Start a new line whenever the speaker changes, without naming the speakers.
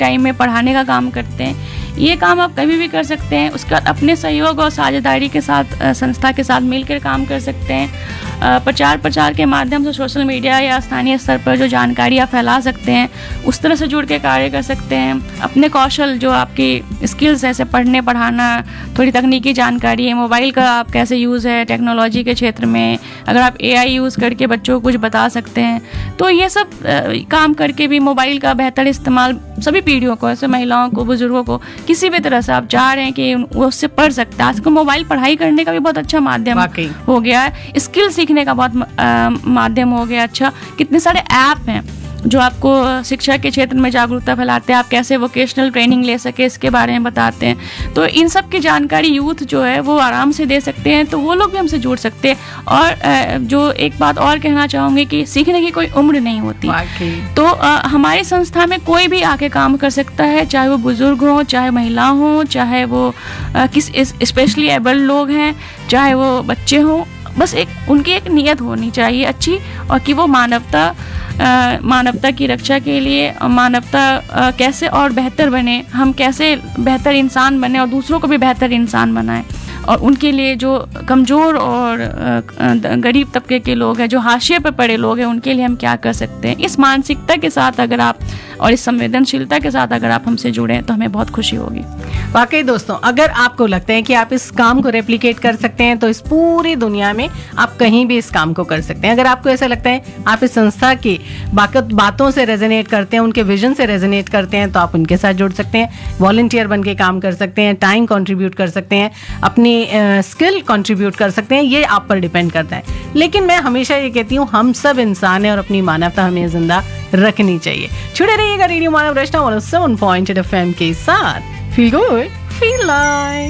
Time में पढ़ाने का काम करते हैं। ये काम आप कभी भी कर सकते हैं। उसके बाद अपने सहयोग और साझेदारी के साथ संस्था के साथ मिलकर काम कर सकते हैं। प्रचार के माध्यम से सोशल मीडिया या स्थानीय स्तर पर जो जानकारी आप फैला सकते हैं, उस तरह से जुड़ के कार्य कर सकते हैं। अपने कौशल जो आपकी स्किल्स जैसे पढ़ने पढ़ाना, थोड़ी तकनीकी जानकारी है, मोबाइल का आप कैसे यूज़ है टेक्नोलॉजी के क्षेत्र में, अगर आप AI यूज़ करके बच्चों को कुछ बता सकते हैं, तो ये सब काम करके भी मोबाइल का बेहतर इस्तेमाल सभी पीढ़ियों को, ऐसे महिलाओं को, बुजुर्गों को, किसी भी तरह से आप चाह रहे हैं कि वो उससे पढ़ सकता है। आजकल मोबाइल पढ़ाई करने का भी बहुत अच्छा माध्यम हो गया है, स्किल सीखने का बहुत माध्यम हो गया। अच्छा, कितने सारे ऐप हैं जो आपको शिक्षा के क्षेत्र में जागरूकता फैलाते हैं, आप कैसे वोकेशनल ट्रेनिंग ले सके इसके बारे में बताते हैं। तो इन सब की जानकारी यूथ जो है वो आराम से दे सकते हैं, तो वो लोग भी हमसे जुड़ सकते हैं। और जो एक बात और कहना चाहूँगी कि सीखने की कोई उम्र नहीं होती, तो हमारी संस्था में कोई भी आके काम कर सकता है, चाहे वो बुजुर्ग हों, चाहे महिला हों, चाहे वो स्पेशली एबल्ड लोग हैं, चाहे वो बच्चे हों। बस उनकी एक नियत होनी चाहिए अच्छी, और कि वो मानवता की रक्षा के लिए, मानवता कैसे और बेहतर बने, हम कैसे बेहतर इंसान बने और दूसरों को भी बेहतर इंसान बनाएं। और उनके लिए जो कमज़ोर और गरीब तबके के लोग हैं, जो हाशिए पर पड़े लोग हैं, उनके लिए हम क्या कर सकते हैं। इस मानसिकता के साथ अगर आप और इस संवेदनशीलता के साथ अगर आप हमसे जुड़ें तो हमें बहुत खुशी होगी।
वाकई दोस्तों, अगर आपको लगता है कि आप इस काम को रेप्लिकेट कर सकते हैं तो इस पूरी दुनिया में आप कहीं भी इस काम को कर सकते हैं। अगर आपको ऐसा लगता है आप इस संस्था की बातों से रेजोनेट करते हैं, उनके विजन से रेजोनेट करते हैं, तो आप उनके साथ जुड़ सकते हैं, वॉलंटियर बन के काम कर सकते हैं, टाइम कंट्रीब्यूट कर सकते हैं, अपनी स्किल कंट्रीब्यूट कर सकते हैं। ये आप पर डिपेंड करता है। लेकिन मैं हमेशा ये कहती हूँ, हम सब इंसान हैं और अपनी मानवता हमें जिंदा रखनी चाहिए। जुड़े रहिएगा रेडियो मानव रचना 107.8 FM के साथ। Feel good, feel like.